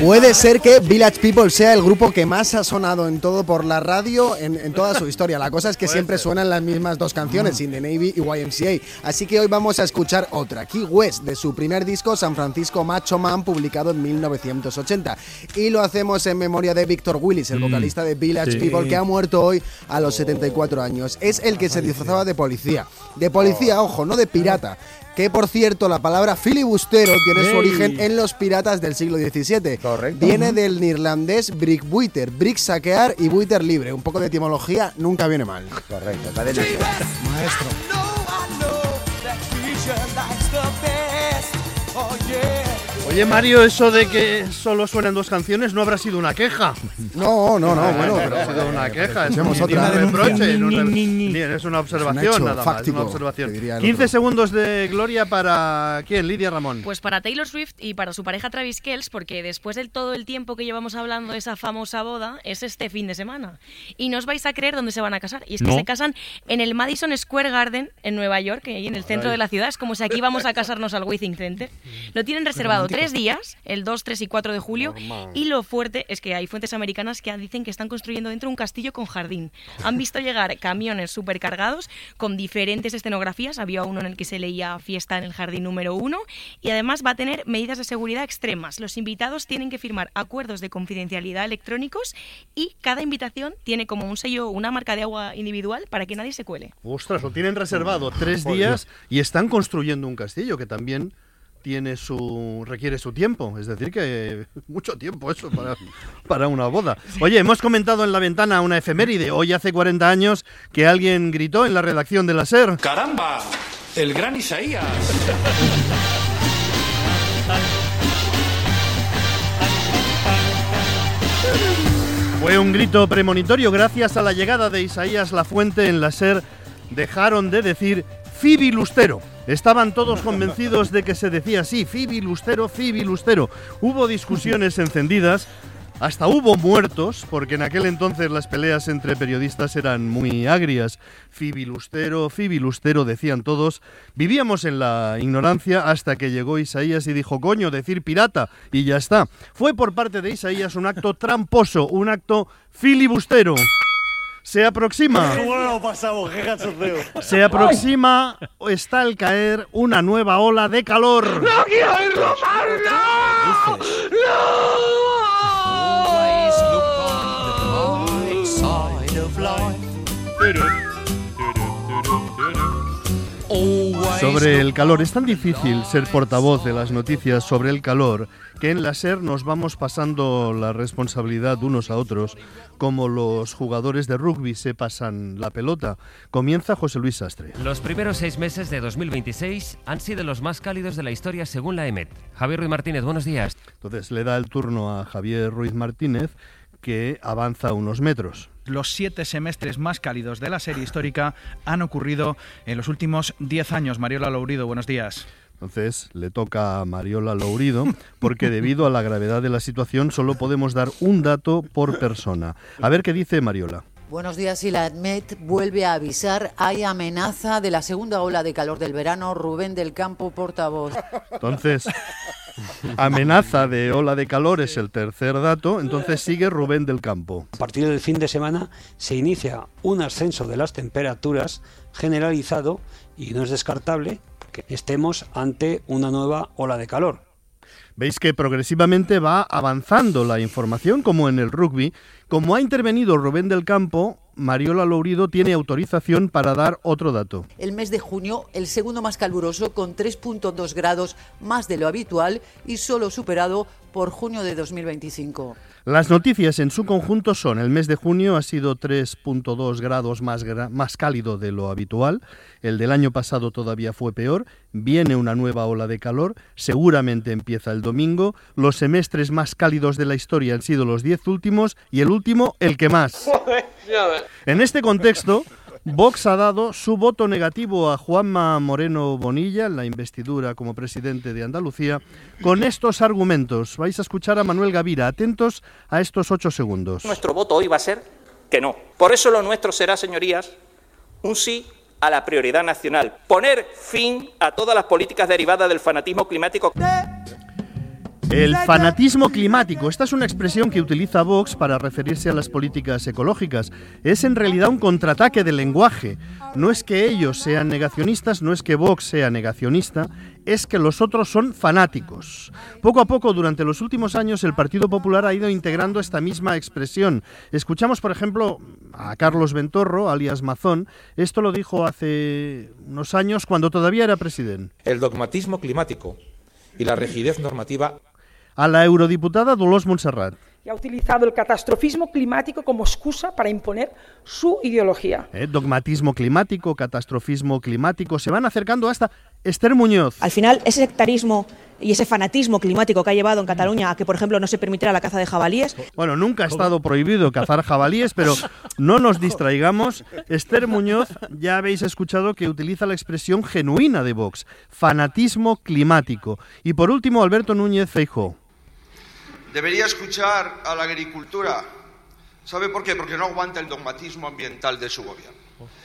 Puede ser que Village People sea el grupo que más ha sonado en todo por la radio en toda su historia. La cosa es que siempre suenan las mismas dos canciones, In the Navy y YMCA. Así que hoy vamos a escuchar otra, Key West, de su primer disco, San Francisco Macho Man, publicado en 1980. Y lo hacemos en memoria de Victor Willis, el vocalista de Village People, que ha muerto hoy a los 74 años. Es el que se disfrazaba de policía. De policía, ojo, no de pirata. Que, por cierto, la palabra filibustero tiene su origen en los piratas del siglo XVII. Correcto. Viene del neerlandés brick buiter, brick saquear y buiter libre. Un poco de etimología nunca viene mal. Correcto, cadena. Maestro. Oye, Mario, eso de que solo suenan dos canciones no habrá sido una queja. No, bueno, pero Ha sido una queja, Hacemos es otra. un reproche, bien, es una observación, hecho nada más, fáctico, una observación. te diría el 15 otro. segundos de gloria para ¿quién? Lidia Ramón. Pues para Taylor Swift y para su pareja Travis Kelce, porque después de todo el tiempo que llevamos hablando de esa famosa boda, es este fin de semana. Y no os vais a creer dónde se van a casar. Y es que se casan en el Madison Square Garden en Nueva York, ahí en el centro de la ciudad. Es como si aquí vamos a casarnos al Withing Center. Lo tienen reservado 3 días, el 2, 3 y 4 de julio. Y lo fuerte es que hay fuentes americanas que dicen que están construyendo dentro un castillo con jardín. Han visto llegar camiones supercargados con diferentes escenografías. Había uno en el que se leía fiesta en el jardín número 1 y además va a tener medidas de seguridad extremas. Los invitados tienen que firmar acuerdos de confidencialidad electrónicos y cada invitación tiene como un sello, una marca de agua individual para que nadie se cuele. Ostras, lo tienen reservado 3 días y están construyendo un castillo que también requiere su tiempo, es decir que mucho tiempo eso para una boda. Oye, hemos comentado en la ventana una efeméride. Hoy hace 40 años que alguien gritó en la redacción de la SER. ¡Caramba! ¡El gran Isaías! Fue un grito premonitorio. Gracias a la llegada de Isaías Lafuente en la SER, dejaron de decir Fibilustero. Estaban todos convencidos de que se decía así, Fibilustero, Fibilustero. Hubo discusiones encendidas, hasta hubo muertos, porque en aquel entonces las peleas entre periodistas eran muy agrias. Fibilustero, Fibilustero, decían todos. Vivíamos en la ignorancia hasta que llegó Isaías y dijo, coño, decir pirata, y ya está. Fue por parte de Isaías un acto tramposo, un acto filibustero. Se aproxima, está al caer una nueva ola de calor. ¡No quiero oírlo más! ¡No! Sobre el calor, es tan difícil ser portavoz de las noticias sobre el calor que en la SER nos vamos pasando la responsabilidad unos a otros, como los jugadores de rugby se pasan la pelota. Comienza José Luis Sastre. Los primeros 6 meses de 2026 han sido los más cálidos de la historia según la EMET. Javier Ruiz Martínez, buenos días. Entonces le da el turno a Javier Ruiz Martínez, que avanza unos metros. Los 7 semestres más cálidos de la serie histórica han ocurrido en los últimos 10 años. Mariola Lourido, buenos días. Entonces le toca a Mariola Lourido, porque debido a la gravedad de la situación solo podemos dar un dato por persona. A ver qué dice Mariola. Buenos días. Y la EMET vuelve a avisar, hay amenaza de la segunda ola de calor del verano. Rubén del Campo, portavoz. Entonces, amenaza de ola de calor es el tercer dato, entonces sigue Rubén del Campo. A partir del fin de semana se inicia un ascenso de las temperaturas generalizado y no es descartable que estemos ante una nueva ola de calor. Veis que progresivamente va avanzando la información, como en el rugby. Como ha intervenido Rubén del Campo, Mariola Lourido tiene autorización para dar otro dato. El mes de junio, el segundo más caluroso, con 3,2 grados más de lo habitual y solo superado por junio de 2025. Las noticias en su conjunto son: el mes de junio ha sido 3,2 grados más cálido de lo habitual, el del año pasado todavía fue peor, viene una nueva ola de calor, seguramente empieza el domingo, los semestres más cálidos de la historia han sido los 10 últimos y el último el que más. En este contexto, Vox ha dado su voto negativo a Juanma Moreno Bonilla en la investidura como presidente de Andalucía con estos argumentos. Vais a escuchar a Manuel Gavira. Atentos a estos 8 segundos. Nuestro voto hoy va a ser que no. Por eso lo nuestro será, señorías, un sí a la prioridad nacional. Poner fin a todas las políticas derivadas del fanatismo climático. El fanatismo climático. Esta es una expresión que utiliza Vox para referirse a las políticas ecológicas. Es en realidad un contraataque del lenguaje. No es que ellos sean negacionistas, no es que Vox sea negacionista, es que los otros son fanáticos. Poco a poco, durante los últimos años, el Partido Popular ha ido integrando esta misma expresión. Escuchamos, por ejemplo, a Carlos Ventorro, alias Mazón. Esto lo dijo hace unos años, cuando todavía era presidente. El dogmatismo climático y la rigidez normativa. A la eurodiputada Dolors Montserrat. Y ha utilizado el catastrofismo climático como excusa para imponer su ideología. Dogmatismo climático, catastrofismo climático, se van acercando hasta Esther Muñoz. Al final, ese sectarismo y ese fanatismo climático que ha llevado en Cataluña a que, por ejemplo, no se permitiera la caza de jabalíes. Bueno, nunca ha estado prohibido cazar jabalíes, pero no nos distraigamos. Esther Muñoz, ya habéis escuchado que utiliza la expresión genuina de Vox, fanatismo climático. Y por último, Alberto Núñez Feijóo. Debería escuchar a la agricultura. ¿Sabe por qué? Porque no aguanta el dogmatismo ambiental de su gobierno.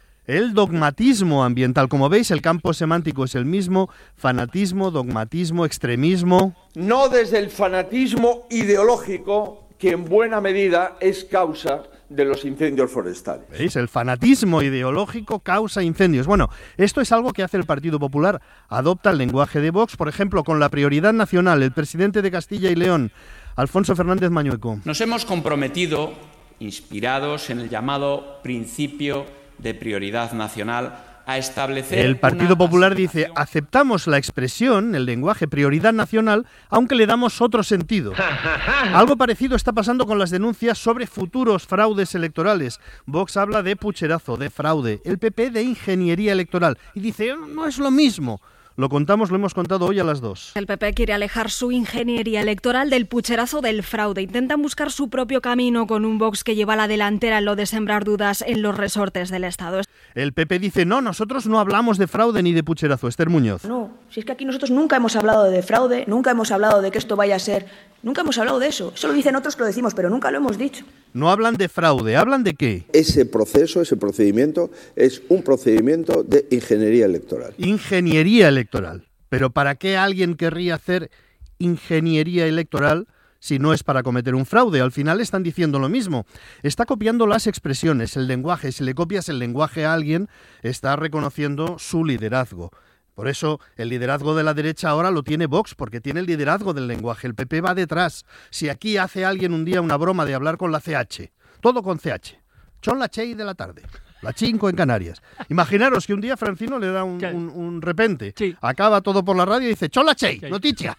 El dogmatismo ambiental. Como veis, el campo semántico es el mismo. Fanatismo, dogmatismo, extremismo. No desde el fanatismo ideológico, que en buena medida es causa de los incendios forestales. ¿Veis? El fanatismo ideológico causa incendios. Bueno, esto es algo que hace el Partido Popular. Adopta el lenguaje de Vox, por ejemplo, con la prioridad nacional. El presidente de Castilla y León, Alfonso Fernández Mañueco. Nos hemos comprometido, inspirados en el llamado principio de prioridad nacional, a establecer... El Partido Popular dice, aceptamos la expresión, el lenguaje prioridad nacional, aunque le damos otro sentido. Algo parecido está pasando con las denuncias sobre futuros fraudes electorales. Vox habla de pucherazo, de fraude, el PP de ingeniería electoral. Y dice, no es lo mismo. Lo hemos contado hoy a las 2. El PP quiere alejar su ingeniería electoral del pucherazo del fraude. Intentan buscar su propio camino con un Vox que lleva la delantera en lo de sembrar dudas en los resortes del Estado. El PP dice, no, nosotros no hablamos de fraude ni de pucherazo. Esther Muñoz. No, si es que aquí nosotros nunca hemos hablado de fraude, nunca hemos hablado de que esto vaya a ser... Nunca hemos hablado de eso. Eso lo dicen otros que lo decimos, pero nunca lo hemos dicho. No hablan de fraude, ¿hablan de qué? Ese proceso, ese procedimiento, es un procedimiento de ingeniería electoral. Ingeniería electoral. Pero ¿para qué alguien querría hacer ingeniería electoral si no es para cometer un fraude? Al final están diciendo lo mismo. Está copiando las expresiones, el lenguaje. Si le copias el lenguaje a alguien, está reconociendo su liderazgo. Por eso el liderazgo de la derecha ahora lo tiene Vox, porque tiene el liderazgo del lenguaje. El PP va detrás. Si aquí hace alguien un día una broma de hablar con la CH, todo con CH, son las 6 de la tarde, las 5 en Canarias. Imaginaros que un día Francino le da un repente, acaba todo por la radio y dice, son las 6, noticia.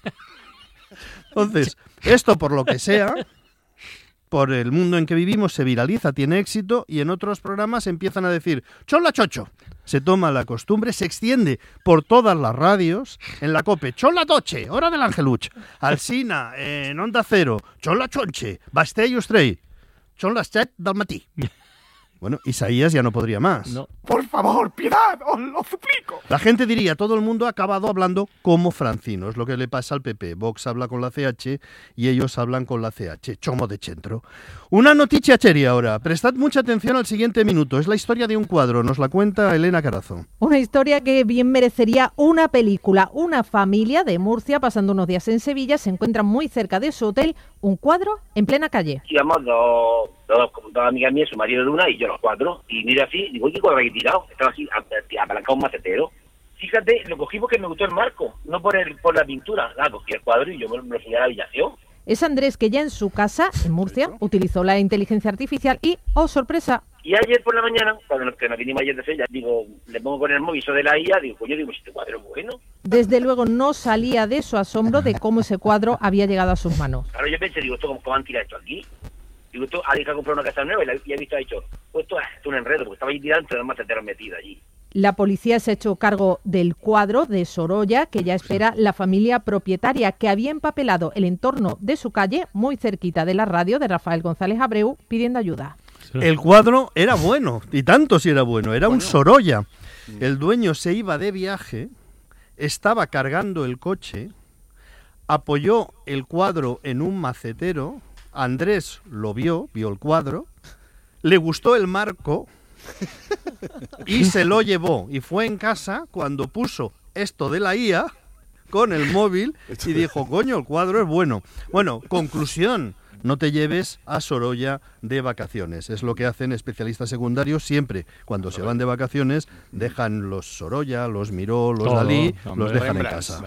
Entonces, esto por lo que sea, por el mundo en que vivimos, se viraliza, tiene éxito, y en otros programas empiezan a decir, son las 8. Se toma la costumbre, se extiende por todas las radios, en la COPE, son las 12, hora del Angeluch, Alsina, en Onda Cero, son las 11, Basté y Ustrell, son las 7 del matí. Bueno, Isaías ya no podría más. No. Por favor, piedad, os lo suplico. La gente diría, todo el mundo ha acabado hablando como Francino, es lo que le pasa al PP. Vox habla con la CH y ellos hablan con la CH, chomo de centro. Una noticia seria ahora. Prestad mucha atención al siguiente minuto. Es la historia de un cuadro, nos la cuenta Elena Carazo. Una historia que bien merecería una película. Una familia de Murcia, pasando unos días en Sevilla, se encuentra muy cerca de su hotel un cuadro en plena calle. Íbamos dos amigas mías, su marido de una y yo los 4. Y mira así, digo, ¿qué cuadro hay tirado? Estaba así, apalancado un macetero. Fíjate, lo cogí porque me gustó el marco, no por la pintura. Cogí el cuadro y yo me lo subí a la habitación. Es Andrés, que ya en su casa, en Murcia, utilizó la inteligencia artificial y, ¡oh, sorpresa! Y ayer por la mañana, cuando nos vinimos ayer de Sevilla, digo, le pongo con el móvil eso de la IA, digo, pues yo digo, si este cuadro es bueno. Desde luego no salía de su asombro de cómo ese cuadro había llegado a sus manos. Claro, yo pensé, digo, ¿cómo han tirado esto aquí? Digo, esto alguien que ha comprado una casa nueva y ha visto, ha dicho, pues esto es un enredo, porque estaba ahí tirando entre los maceteros metidos allí. La policía se ha hecho cargo del cuadro de Sorolla, que ya espera la familia propietaria, que había empapelado el entorno de su calle, muy cerquita de la radio de Rafael González Abreu, pidiendo ayuda. El cuadro era bueno, y tanto si era bueno, era un Sorolla. El dueño se iba de viaje, estaba cargando el coche, apoyó el cuadro en un macetero, Andrés lo vio el cuadro, le gustó el marco y se lo llevó. Y fue en casa cuando puso esto de la IA, con el móvil y dijo, coño, el cuadro es bueno. Bueno, conclusión. No te lleves a Sorolla de vacaciones. Es lo que hacen especialistas secundarios siempre. Cuando se van de vacaciones, dejan los Sorolla, los Miró, los Dalí, los dejan en casa.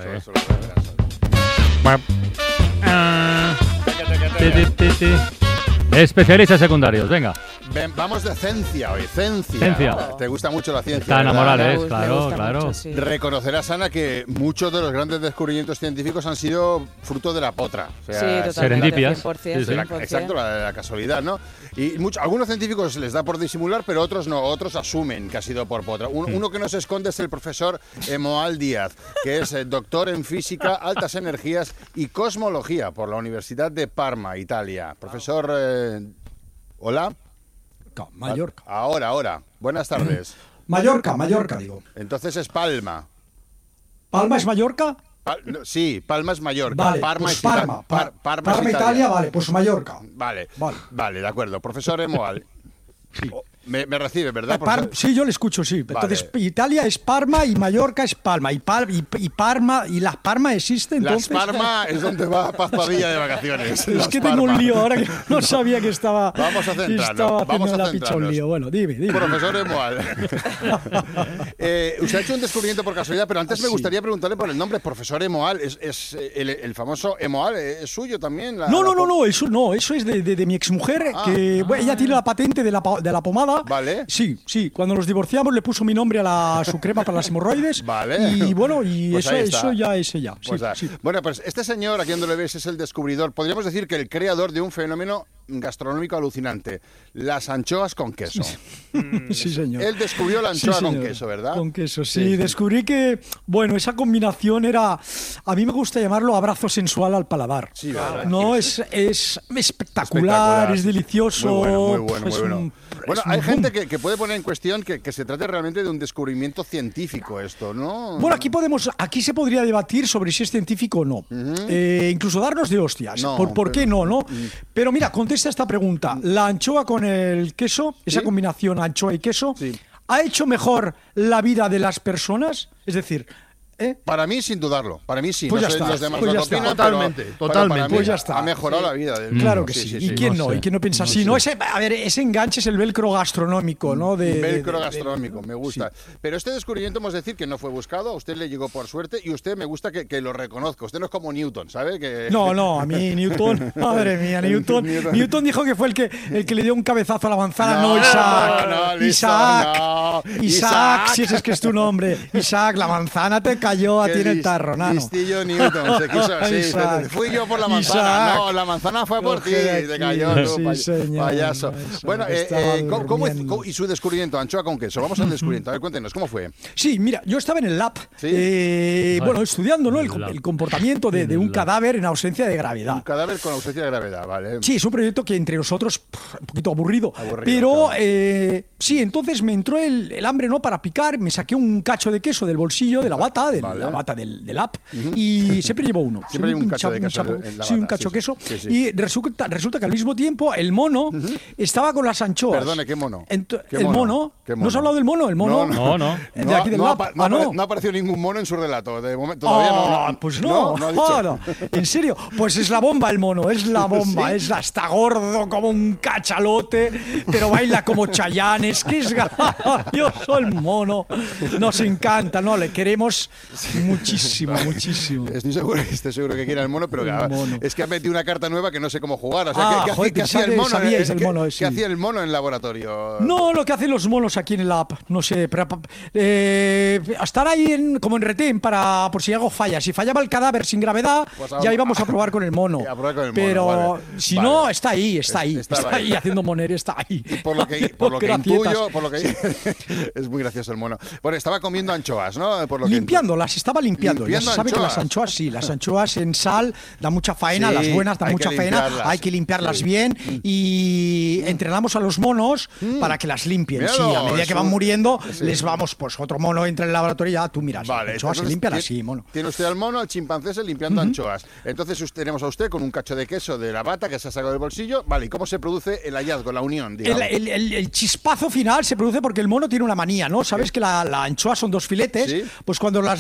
Especialistas secundarios, venga. Vamos de ciencia hoy, ciencia. Ciencia. Te gusta mucho la ciencia. Está enamorada, claro. Mucho, sí. Reconocerás, Ana, que muchos de los grandes descubrimientos científicos han sido fruto de la potra. O sea, sí, totalmente. Serendipias. 100%. Exacto, la casualidad, ¿no? Y algunos científicos les da por disimular, pero otros no. Otros asumen que ha sido por potra. Uno que no se esconde es el profesor Emoal Díaz, que es doctor en física, altas energías y cosmología por la Universidad de Parma, Italia. Profesor, hola. Mallorca. Ahora. Buenas tardes. Mallorca, digo. Entonces es Palma. ¿Palma es Mallorca? Sí, Palma es Mallorca. Vale, Parma pues es Parma. Parma, Italia, vale, pues Mallorca. Vale, de acuerdo. Profesor Emoal. Sí. Me recibe, ¿verdad? Sí, yo le escucho, sí. Vale. Entonces, Italia es Parma y Mallorca es Palma. Y Parma, ¿y Las Palmas existen entonces? Las Palmas es donde va Paz Padilla de vacaciones. Es que tengo un lío ahora que no sabía que estaba. Vamos a centrarnos. Un lío. Bueno, dime. Profesor Emoal. Usted ha hecho un descubrimiento por casualidad, pero antes me gustaría preguntarle por el nombre. Profesor Emoal, es el famoso Emoal, ¿es suyo también? No, eso es de mi exmujer, que ella tiene la patente de la pomada. Vale. Sí. Cuando nos divorciamos le puso mi nombre a su crema para las hemorroides. Vale. Y bueno, pues eso ya es ella. Sí. Bueno, pues este señor, aquí donde le ves, es el descubridor. Podríamos decir que el creador de un fenómeno gastronómico alucinante. Las anchoas con queso. Sí, señor. Él descubrió la anchoa con queso, ¿verdad? Con queso, sí. Descubrí que, bueno, esa combinación era, a mí me gusta llamarlo abrazo sensual al paladar. Sí, ¿verdad? No, es espectacular, es delicioso. Muy bueno. Bueno, hay gente que puede poner en cuestión que se trate realmente de un descubrimiento científico esto, ¿no? Bueno, aquí se podría debatir sobre si es científico o no. Incluso darnos de hostias. ¿Por qué no? Pero mira, contesta esta pregunta. La anchoa con el queso, esa combinación anchoa y queso, ¿ha hecho mejor la vida de las personas? Es decir... Para mí, sin dudarlo. Para mí sí. Pues no ya sé está. los demás Pues lo ya opinan, está. Totalmente. Pues ya está. Ha mejorado la vida del Claro que sí. ¿Y quién no? ¿Y quién no piensa así? Ese enganche es el velcro gastronómico, ¿no? Velcro gastronómico, me gusta. Sí. Pero este descubrimiento, hemos de decir que no fue buscado, a usted le llegó por suerte y usted me gusta que lo reconozca. Usted no es como Newton, ¿sabe? No, a mí Newton, madre mía, Newton dijo que fue el que le dio un cabezazo a la manzana, no Isaac. Isaac, si ese es que es tu nombre. Isaac, la manzana te cayó a ti en el tarro, nano. Listillo Newton, se quiso así. Fui yo por la manzana. Isaac. No, la manzana fue por ti. Te cayó tú, payaso. Bueno, ¿cómo y su descubrimiento? Anchoa con queso. Vamos al descubrimiento. A ver, cuéntenos, ¿cómo fue? Sí, mira, yo estaba en el lab, estudiando, ¿no? El comportamiento de un cadáver en ausencia de gravedad. Un cadáver con ausencia de gravedad, vale. Sí, es un proyecto que entre nosotros, un poquito aburrido. Pero, sí, entonces me entró el hambre, ¿no? Para picar, me saqué un cacho de queso del bolsillo, de la bata, la bata del app, y siempre llevo uno. Siempre hay un cacho de queso en la bata. Sí, un cacho de queso. Sí. Y resulta que al mismo tiempo el mono estaba con las anchoas. Perdone, ¿qué mono? El mono. ¿No has hablado del mono? El mono. No. De aquí del lab. No ha aparecido ningún mono en su relato. De momento todavía no. Pues no. En serio. Pues es la bomba el mono, es la bomba. ¿Sí? Es hasta gordo como un cachalote, pero baila como Chayanne. Es que es gracioso el mono. Nos encanta, ¿no? Le queremos muchísimo. Estoy seguro que quiere el mono, pero es que ha metido una carta nueva que no sé cómo jugar. O sea, ¿qué hacía el mono? ¿Qué hacía el mono en el laboratorio? No, lo que hacen los monos aquí en el app, no sé, estar ahí como en retén por si algo falla. Si fallaba el cadáver sin gravedad, pues ya íbamos a probar con el mono. Pero si no, está ahí haciendo moner, está ahí. Y por lo que intuyo, es muy gracioso el mono. Bueno, estaba comiendo anchoas, ¿no? Estaba limpiando. Ya se sabe que las anchoas en sal dan mucha faena, las buenas dan mucha faena, hay que limpiarlas bien y entrenamos a los monos para que las limpien. A medida que van muriendo, les vamos, pues otro mono entra en el laboratorio y ya tú miras, anchoas se limpian así, mono. Tiene usted al mono, al chimpancé limpiando anchoas. Entonces tenemos a usted con un cacho de queso de la bata que se ha sacado del bolsillo. Vale, ¿y cómo se produce el hallazgo, la unión? El chispazo final se produce porque el mono tiene una manía, ¿no? Sabes que la anchoa son dos filetes, pues cuando las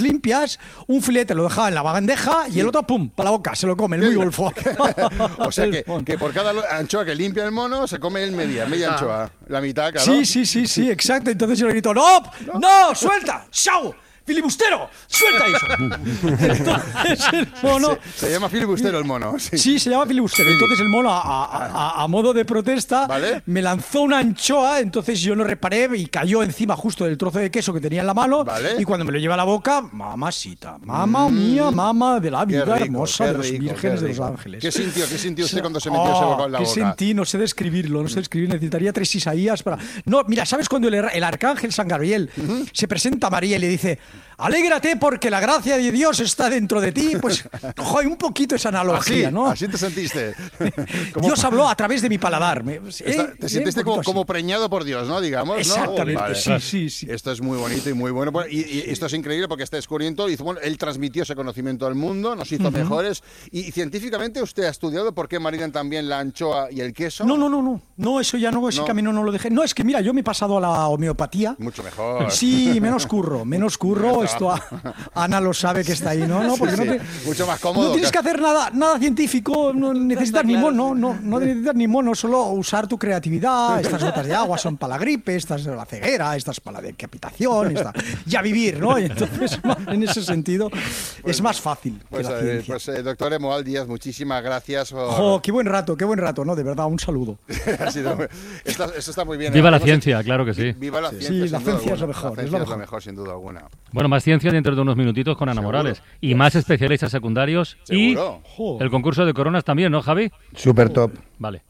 limpias, un filete lo dejaba en la bandeja y el otro, pum, para la boca, se lo come, el muy golfo. O sea que por cada anchoa que limpia el mono se come él media anchoa, la mitad, claro. Sí, exacto. Entonces yo le grito, ¡No, suelta! ¡Chao! ¡Filibustero! ¡Suelta eso! Entonces el mono... Se llama filibustero el mono. Sí, se llama filibustero. Entonces el mono, a modo de protesta, me lanzó una anchoa, entonces yo no reparé y cayó encima justo del trozo de queso que tenía en la mano. Y cuando me lo lleva a la boca, mamacita, mamá mía, mamá de la vida hermosa de los vírgenes de los ángeles. ¿Qué sintió usted cuando se metió ese bocado en la boca? ¿Qué sentí? No sé describirlo, necesitaría 3 Isaías para... No, mira, ¿sabes cuando el arcángel San Gabriel se presenta a María y le dice... Alégrate porque la gracia de Dios está dentro de ti? Pues, joder, un poquito esa analogía, ¿no? Así te sentiste. Dios habló a través de mi paladar. Te sentiste como preñado por Dios, ¿no? Digamos, ¿no? Exactamente, Vale. Sí. Esto es muy bonito y muy bueno. Y esto es increíble porque este descubrimiento él transmitió ese conocimiento al mundo, nos hizo mejores. Y científicamente usted ha estudiado por qué maridan también la anchoa y el queso. No, eso ya no, ese camino no lo dejé. No, es que mira, yo me he pasado a la homeopatía. Mucho mejor. Sí, menos curro. Esto Ana lo sabe que está ahí, ¿no? Porque mucho más cómodo. No tienes que hacer nada científico, no necesitas ni mono, no necesitas ni mono, solo usar tu creatividad. Estas gotas de agua son para la gripe, estas de la ceguera, estas para la decapitación, ya vivir, ¿no? Y entonces, en ese sentido, es más fácil que la ciencia. Doctor Emoal Díaz, muchísimas gracias. Qué buen rato, ¿no? De verdad, un saludo. Eso está muy bien. Viva la ciencia, claro que sí. Viva la ciencia. Sí, la ciencia es lo mejor. Es lo mejor, sin duda alguna. Bueno, más ciencia dentro de unos minutitos con Ana Morales. Y más especialistas secundarios. ¿Seguro? Y el concurso de coronas también, ¿no, Javi? Súper top. Vale.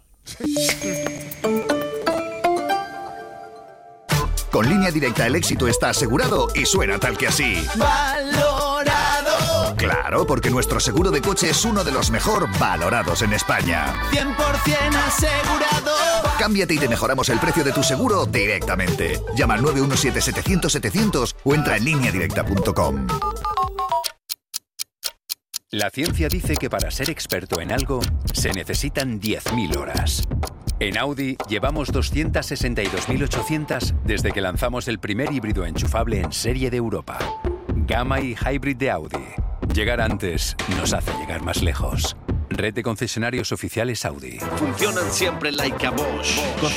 Con Línea Directa el éxito está asegurado y suena tal que así. ¡Valorado! Claro, porque nuestro seguro de coche es uno de los mejor valorados en España. 100% asegurado. Cámbiate y te mejoramos el precio de tu seguro directamente. Llama al 917-700-700 o entra en lineadirecta.com. La ciencia dice que para ser experto en algo se necesitan 10.000 horas. En Audi llevamos 262.800 desde que lanzamos el primer híbrido enchufable en serie de Europa. Gamma y Hybrid de Audi. Llegar antes nos hace llegar más lejos. Red de concesionarios oficiales Audi. Funcionan siempre like a Bosch.